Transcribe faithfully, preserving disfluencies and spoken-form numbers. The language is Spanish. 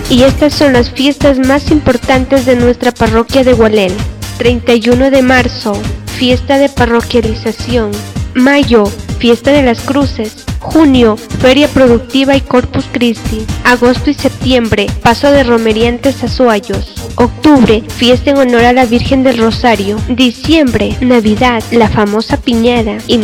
Y estas son las fiestas más importantes de nuestra parroquia de Gualén. treinta y uno de marzo, fiesta de parroquialización. Mayo, fiesta de las cruces. Junio, feria productiva y Corpus Christi. Agosto y septiembre, paso de romeriantes a Azuayos. Octubre, fiesta en honor a la Virgen del Rosario. Diciembre, Navidad, la famosa piñada. Y